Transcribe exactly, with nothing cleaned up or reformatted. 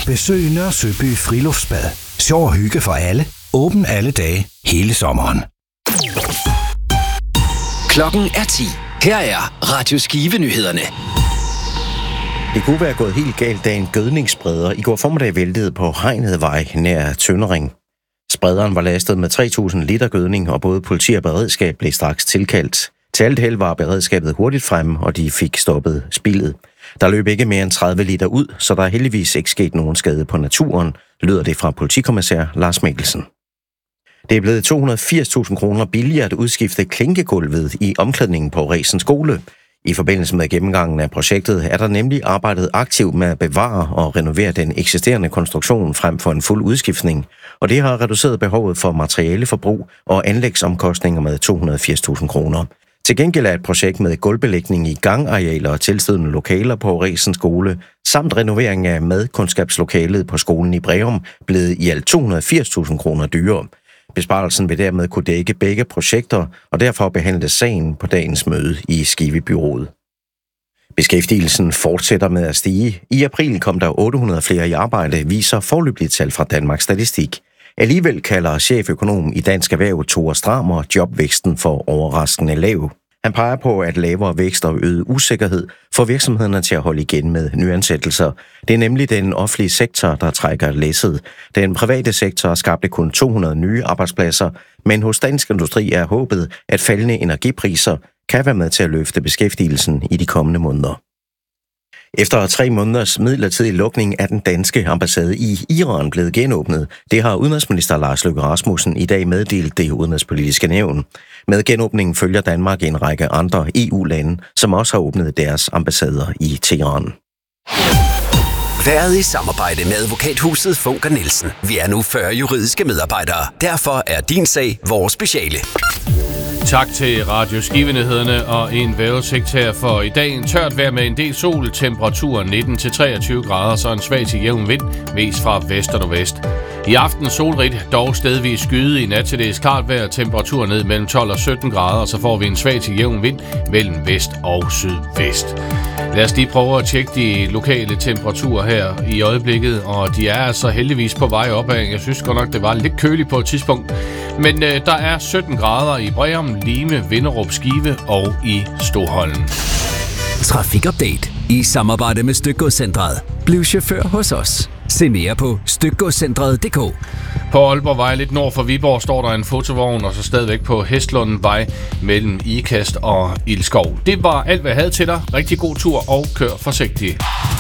Besøg Nørre Søby Friluftsbad. Sjov og hygge for alle. Åben alle dage, hele sommeren. Klokken er ti. Her er Radio Skive-nyhederne. Det kunne være gået helt galt, da en gødningsspreder i går formiddag væltede på Hegnedvej nær Tøndering. Sprederen var lastet med tre tusind liter gødning, og både politi og beredskab blev straks tilkaldt. Til alt held var beredskabet hurtigt fremme, og de fik stoppet spildet. Der løb ikke mere end tredive liter ud, så der er heldigvis ikke sket nogen skade på naturen, lyder det fra politikommissær Lars Mikkelsen. Det er blevet to hundrede og firs tusind kroner billigere at udskifte klinkegulvet i omklædningen på Resen skole. I forbindelse med gennemgangen af projektet er der nemlig arbejdet aktivt med at bevare og renovere den eksisterende konstruktion frem for en fuld udskiftning, og det har reduceret behovet for materialeforbrug og anlægsomkostninger med to hundrede og firs tusind kroner. Til gengæld er et projekt med gulvbelægning i gangarealer og tilstødende lokaler på Resen skole, samt renovering af madkundskabslokalet på skolen i Breum, blevet i alt to hundrede og firs tusind kroner dyrere. Besparelsen vil dermed kunne dække begge projekter, og derfor behandles sagen på dagens møde i Skive-byrådet. Beskæftigelsen fortsætter med at stige. I april kom der otte hundrede flere i arbejde, viser foreløbige tal fra Danmarks Statistik. Alligevel kalder cheføkonom i Dansk Erhverv Tore Stramer jobvæksten for overraskende lav. Han peger på, at lavere vækst og øget usikkerhed får virksomhederne til at holde igen med nyansættelser. Det er nemlig den offentlige sektor, der trækker læsset. Den private sektor skabte kun to hundrede nye arbejdspladser, men hos Dansk Industri er håbet, at faldende energipriser kan være med til at løfte beskæftigelsen i de kommende måneder. Efter tre måneders midlertidig lukning er den danske ambassade i Iran blevet genåbnet. Det har udenrigsminister Lars Løkke Rasmussen i dag meddelt det udenrigspolitiske nævn. Med genåbningen følger Danmark en række andre E U-lande, som også har åbnet deres ambassader i Teheran. Været i samarbejde med advokathuset Funker Nielsen. Vi er nu fyrre juridiske medarbejdere. Derfor er din sag vores speciale. Tak til Radio Skive-nyhederne og en vejrudsigt her for i dag. En tørt vejr med en del sol, temperatur nitten til treogtyve grader, så en svag til jævn vind, mest fra vest og nordvest. I aften solrigt, dog stedvis skyde i nat til det klart vejr, temperatur ned mellem tolv og sytten grader, og så får vi en svag til jævn vind mellem vest og sydvest. Lad os lige prøve at tjekke de lokale temperaturer her i øjeblikket, og de er altså heldigvis på vej opad. Jeg synes godt nok, det var lidt køligt på et tidspunkt. Men øh, der er sytten grader i Breum, Lime, Vinderup, Skive og i Stoholm. Trafikupdate i samarbejde med Stykgodscentret. Bliv chauffør hos os. Se mere på stykgodscentret punktum d k. På Aalborgvej lidt nord for Viborg står der en fotovogn, og så stadigvæk på Hestlundvej mellem Ikast og Ilskov. Det var alt, hvad jeg havde til dig. Rigtig god tur og kør forsigtigt.